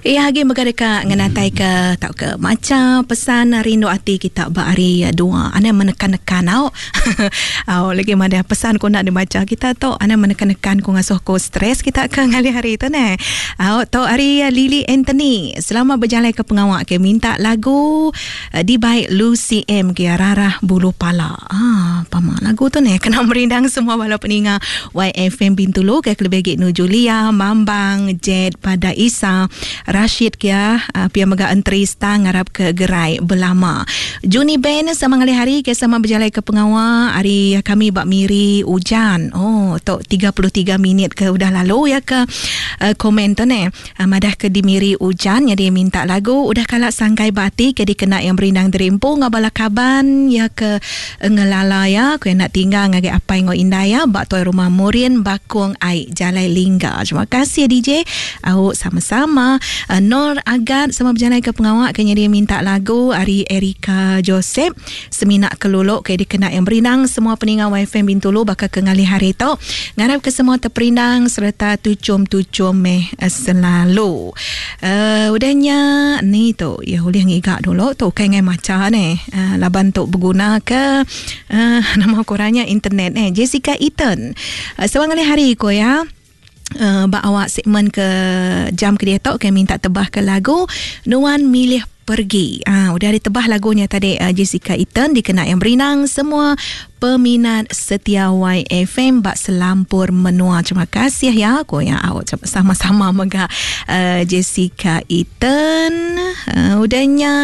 Hagi mereka nganatai ke tak ke macam pesan rindu hati kita bari dua ana menekan-nekan lagi ada pesan ko nak dibaca kita tu ana menekan-nekan ko ngasuh ko stres kita ke ngali hari tu ne tu hari Lily Anthony selamat berjalan ke pengawak ke minta lagu di baik Lucy M ke Rarah Bulu Pala pama lagu tu ne kena merindang semua wala peninga YFM Bintulu ke kelebegi Nu Julia Mambang Jed pada Isa Rashid kia pia mega entri stang ngarap ke gerai belama Juni Ben sama ngali hari ke sama berjalan ke pengawa hari kami bak miri hujan tok 33 minit ke udah lalu ya ke komen tu ne madah ke dimiri hujan jadi minta lagu udah kalak sangkai bati ke dikena yang berindang derimpung ngabala kaban ya ke ngelala ya ku nak tinggal ngage apa ngo indah ya bak toy rumah murin bakung ai jalai lingga. Terima kasih DJ sama-sama. Nur Agat sama berjalan ke pengawak kenya dia minta lagu hari Erika Joseph seminak keluluk ke dikena yang berindang semua peninggal YFM Bintulu bakal kengali hari tu ngarap ke semua terperindang serta tucum-tucum selalu udahnya ni tu ya boleh ngigak dulu tu kayak macam ni laban tu berguna ke nama korangnya internet Jessica Eaton sewangali hari ko ya awak segmen ke jam ke dia tok ke minta tebah ke lagu Nuan Milih Pergi. Udah ditebah lagunya tadi Jessica Eaton dikena yang berinang semua peminat setia YFM bak selampur menua. Terima kasih ya ko yang awak sama-sama mega Jessica Eaton. Udahnya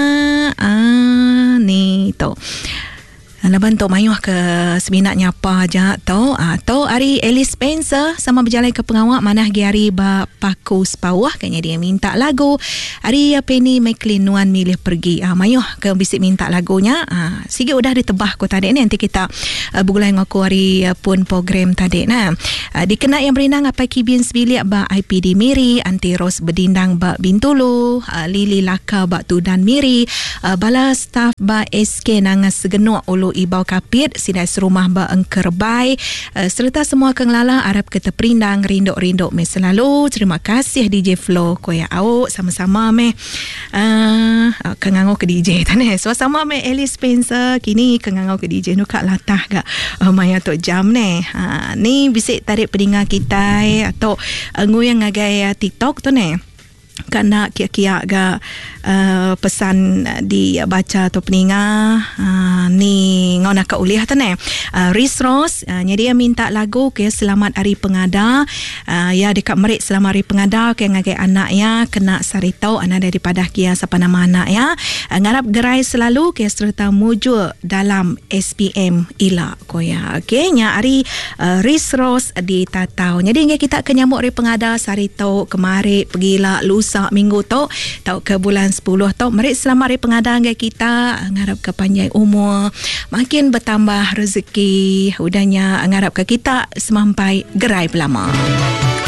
ni tu Laban tu mayuh ke seminatnya apa aja tu atau hari Alice Spencer sama berjalan ke pengawak manah hari ba paku sepawah kayaknya dia minta lagu hari Penny McLean Nuan Milih Pergi mayuh ke bisik minta lagunya sikit udah ditebah ko tadi ni nanti kita bergulai dengan aku hari pun program tadi dikena yang berinang apa kibin sebilik ba IPD Miri anti Ros Bedindang ba Bintulu Lili Laka ba Tudan Miri bala staff ba SK nangas segenuk ulu ibau kapit sidai serumah ba engkerbai serta semua kenglala Arab keteperindang rinduk-rinduk me selalu. Terima kasih DJ Flo koya au sama-sama me kengango ke DJ tane sama me Alice Spencer kini kengango ke DJ nu kak latah gak maya tok jam ne ni bisik tarik pendengar kita atau nguyang ngagai TikTok tu ne kana kia-kia ga pesan dibaca atau peninga ni ngau nak uliah tu ne Riz Ross dia minta lagu ke selamat hari pengada ya dekat merik selamat hari pengada ke ngagai anak ya kena saritau anak daripada kia siapa nama anak ya ngarap gerai selalu ke serta mujur dalam SPM ila ko ya okey nya hari Riz Ross di tatau jadi kita akan nyambut hari pengada saritau kemari pergilah lusa minggu tu tau ke bulan 10 tau merik selamat hari pengadaan kita ngarap ke panjang umur makin bertambah rezeki udahnya ngarap ke kita semampai gerai pelama.